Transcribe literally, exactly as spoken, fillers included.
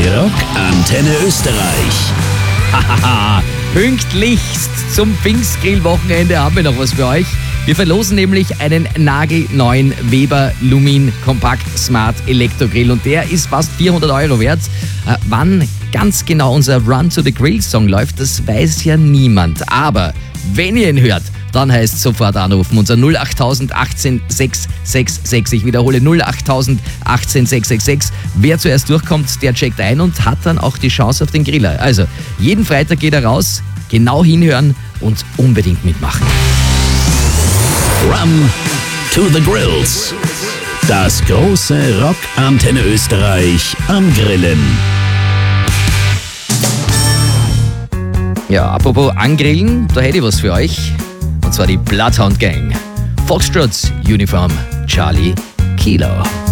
Rock Antenne Österreich. Hahaha, pünktlichst zum Pfingstgrill-Wochenende haben wir noch was für euch. Wir verlosen nämlich einen nagelneuen Weber Lumin Kompakt Smart Elektrogrill und der ist fast vierhundert Euro wert. Äh, wann ganz genau unser Run to the Grill Song läuft, das weiß ja niemand. Aber wenn ihr ihn hört, dann heißt sofort anrufen. Unser null acht null null achtzehn sechs sechs sechs. Ich wiederhole null acht null null achtzehn sechs sechs sechs. Wer zuerst durchkommt, der checkt ein und hat dann auch die Chance auf den Griller. Also, jeden Freitag geht er raus, genau hinhören und unbedingt mitmachen. Run to the Grills. Das große Rock Antenne Österreich am Grillen. Ja, apropos angrillen, da hätte ich was für euch. Und zwar die Bloodhound Gang. Foxtrots Uniform Charlie Kilo.